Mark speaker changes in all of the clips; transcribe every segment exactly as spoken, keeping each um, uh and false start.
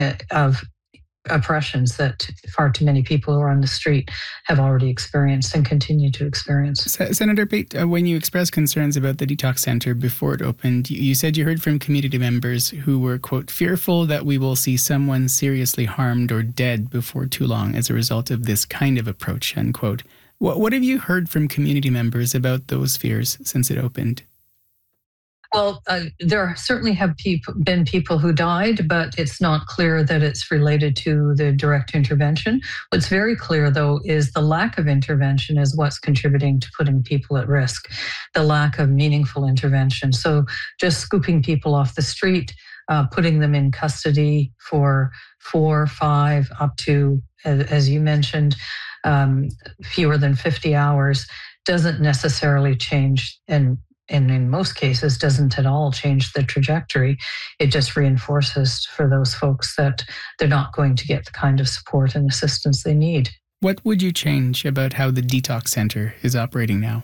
Speaker 1: uh, of oppressions that far too many people who are on the street have already experienced and continue to experience.
Speaker 2: S- Senator Pate, uh, when you expressed concerns about the detox center before it opened, you, you said you heard from community members who were, quote, fearful that we will see someone seriously harmed or dead before too long as a result of this kind of approach, unquote. What, what have you heard from community members about those fears since it opened?
Speaker 1: Well, uh, there certainly have peop- been people who died, but it's not clear that it's related to the direct intervention. What's very clear, though, is the lack of intervention is what's contributing to putting people at risk, the lack of meaningful intervention. So just scooping people off the street, uh, putting them in custody for four, five, up to, as, as you mentioned, um, fewer than fifty hours doesn't necessarily change and and in most cases doesn't at all change the trajectory. It just reinforces for those folks that they're not going to get the kind of support and assistance they need.
Speaker 2: What would you change about how the detox center is operating now?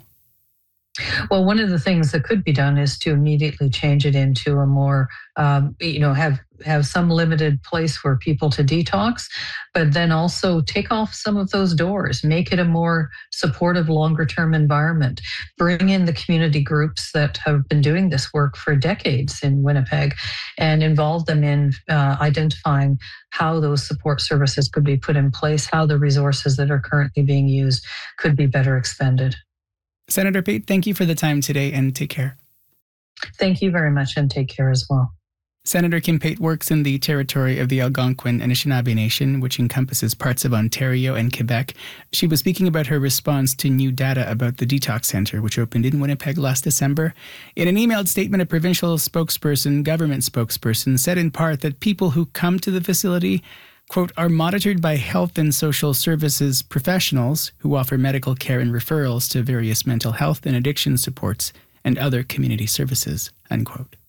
Speaker 1: Well, one of the things that could be done is to immediately change it into a more, um, you know, have have some limited place for people to detox, but then also take off some of those doors, make it a more supportive, longer-term environment. Bring in the community groups that have been doing this work for decades in Winnipeg and involve them in uh, identifying how those support services could be put in place, how the resources that are currently being used could be better expended.
Speaker 2: Senator Pate, thank you for the time today and take care.
Speaker 1: Thank you very much and take care as well.
Speaker 2: Senator Kim Pate works in the territory of the Algonquin Anishinaabe Nation, which encompasses parts of Ontario and Quebec. She was speaking about her response to new data about the detox center, which opened in Winnipeg last December. In an emailed statement, a provincial spokesperson, government spokesperson, said in part that people who come to the facility, quote, are monitored by health and social services professionals who offer medical care and referrals to various mental health and addiction supports and other community services, unquote.